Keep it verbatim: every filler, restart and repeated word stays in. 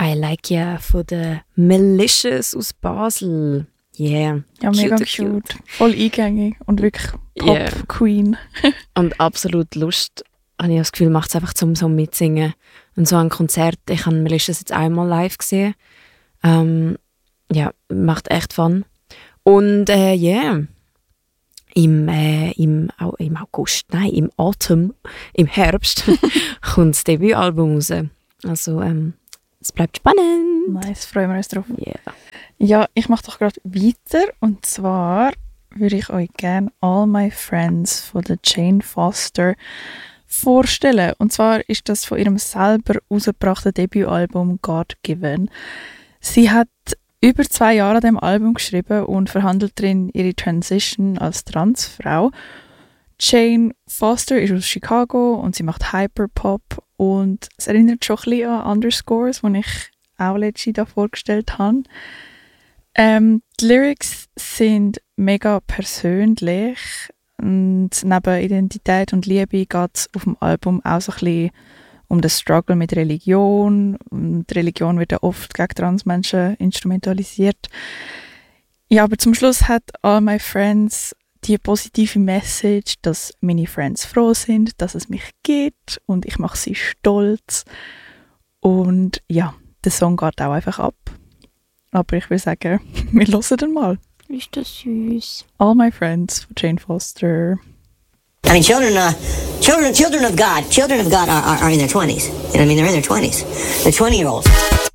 I Like Ya von der Malicious aus Basel. Yeah. Ja, mega cute. cute. Voll eingängig und wirklich Pop-Queen. Yeah. Und absolut Lust, habe ich das Gefühl, macht es einfach zum so mitsingen. Und so ein Konzert, ich habe Malicious jetzt einmal live gesehen. Ähm, ja, macht echt Fun. Und äh, yeah, im, äh, im, oh, im August, nein, im Autumn, im Herbst kommt das Debütalbum raus. Also ähm, es bleibt spannend. Nice, freuen wir uns drauf. Yeah. Ja, ich mache doch gerade weiter. Und zwar würde ich euch gerne All My Friends von der Jane Foster vorstellen. Und zwar ist das von ihrem selber herausgebrachten Debütalbum God Given. Sie hat über zwei Jahre an dem Album geschrieben und verhandelt darin ihre Transition als Transfrau. Jane Foster ist aus Chicago und sie macht Hyperpop und es erinnert schon ein bisschen an Underscores, die ich auch letztes Jahr vorgestellt habe. Ähm, die Lyrics sind mega persönlich und neben Identität und Liebe geht es auf dem Album auch so ein bisschen um den Struggle mit Religion. Und Religion wird ja oft gegen Transmenschen instrumentalisiert. Ja, aber zum Schluss hat All My Friends die positive Message, dass meine Friends froh sind, dass es mich gibt und ich mache sie stolz. Und ja, der Song geht auch einfach ab. Aber ich würde sagen, wir hören den mal. Ist das süß. All My Friends von Jane Foster. I mean, children, uh, children, children of God, children of God are, are, are in their twenties. You know what I mean? They're in their twenties. They're twenty-year-olds.